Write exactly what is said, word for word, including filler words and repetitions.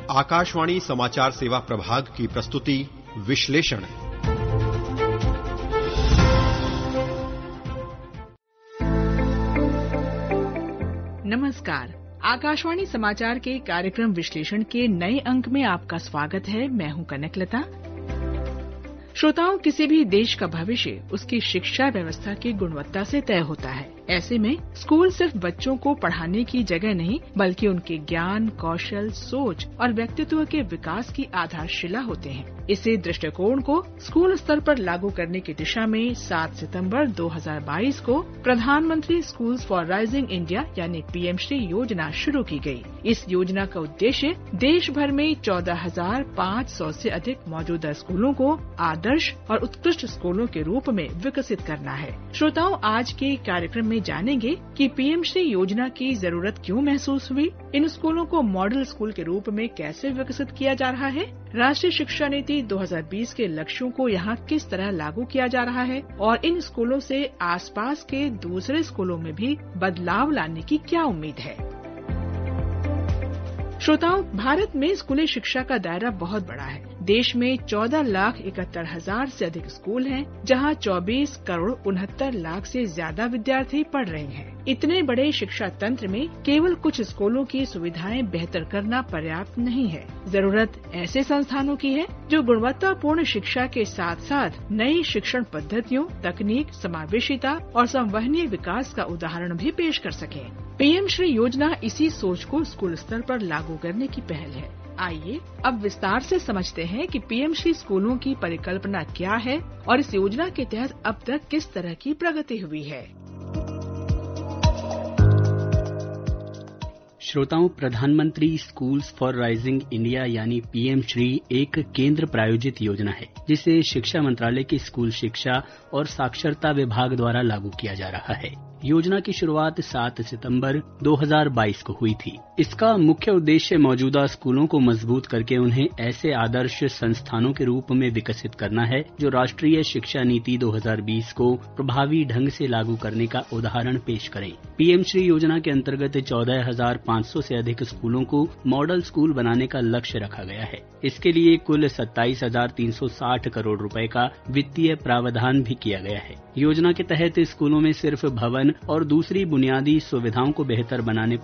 आकाशवाणी समाचार सेवा प्रभाग की प्रस्तुति विश्लेषण। नमस्कार, आकाशवाणी समाचार के कार्यक्रम विश्लेषण के नए अंक में आपका स्वागत है। मैं हूं कनकलता। श्रोताओं, किसी भी देश का भविष्य उसकी शिक्षा व्यवस्था की गुणवत्ता से तय होता है। ऐसे में स्कूल सिर्फ बच्चों को पढ़ाने की जगह नहीं, बल्कि उनके ज्ञान, कौशल, सोच और व्यक्तित्व के विकास की आधारशिला होते हैं। इसी दृष्टिकोण को स्कूल स्तर पर लागू करने की दिशा में सात सितंबर दो हज़ार बाईस को प्रधानमंत्री स्कूल्स फॉर राइजिंग इंडिया यानी पीएम श्री योजना शुरू की गई। इस योजना का उद्देश्य देश भर में चौदह हजार पाँच सौ से अधिक मौजूदा स्कूलों को आदर्श और उत्कृष्ट स्कूलों के रूप में विकसित करना है। श्रोताओं, आज के कार्यक्रम में जानेंगे कि पीएम श्री योजना की जरूरत क्यों महसूस हुई, इन स्कूलों को मॉडल स्कूल के रूप में कैसे विकसित किया जा रहा है, राष्ट्रीय शिक्षा नीति दो हज़ार बीस के लक्ष्यों को यहाँ किस तरह लागू किया जा रहा है और इन स्कूलों से आसपास के दूसरे स्कूलों में भी बदलाव लाने की क्या उम्मीद है। श्रोताओं, भारत में स्कूली शिक्षा का दायरा बहुत बड़ा है। देश में चौदह लाख इकहत्तर हजार से अधिक स्कूल हैं, जहां चौबीस करोड़ उनहत्तर लाख से ज्यादा विद्यार्थी पढ़ रहे हैं। इतने बड़े शिक्षा तंत्र में केवल कुछ स्कूलों की सुविधाएं बेहतर करना पर्याप्त नहीं है। जरूरत ऐसे संस्थानों की है जो गुणवत्तापूर्ण शिक्षा के साथ साथ नई शिक्षण पद्धतियों, तकनीक, समावेशिता और संवहनीय विकास का उदाहरण भी पेश कर सके। पीएम श्री योजना इसी सोच को स्कूल स्तर पर लागू करने की पहल है। आइए अब विस्तार से समझते हैं कि पीएम श्री स्कूलों की परिकल्पना क्या है और इस योजना के तहत अब तक किस तरह की प्रगति हुई है। श्रोताओं, प्रधानमंत्री स्कूल्स फॉर राइजिंग इंडिया यानी पीएम श्री एक केंद्र प्रायोजित योजना है, जिसे शिक्षा मंत्रालय के स्कूल शिक्षा और साक्षरता विभाग द्वारा लागू किया जा रहा है। योजना की शुरुआत सात सितंबर दो हज़ार बाईस को हुई थी। इसका मुख्य उद्देश्य मौजूदा स्कूलों को मजबूत करके उन्हें ऐसे आदर्श संस्थानों के रूप में विकसित करना है जो राष्ट्रीय शिक्षा नीति दो हज़ार बीस को प्रभावी ढंग से लागू करने का उदाहरण पेश करें। पीएम श्री योजना के अंतर्गत चौदह हजार पाँच सौ से अधिक स्कूलों को मॉडल स्कूल बनाने का लक्ष्य रखा गया है। इसके लिए कुल सत्ताईस हजार तीन सौ साठ करोड़ रुपए का वित्तीय प्रावधान भी किया गया है। योजना के तहत स्कूलों में सिर्फ भवन और दूसरी बुनियादी सुविधाओं को बेहतर बनाने